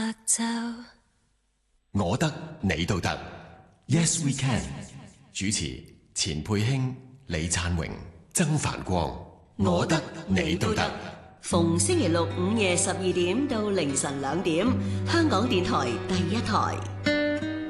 洲。 我得你都得 ，Yes we can。主持錢佩卿、李燦榮、曾繁光。我得你都得。 逢星期六午夜12點到凌晨2點，香港電台第一台。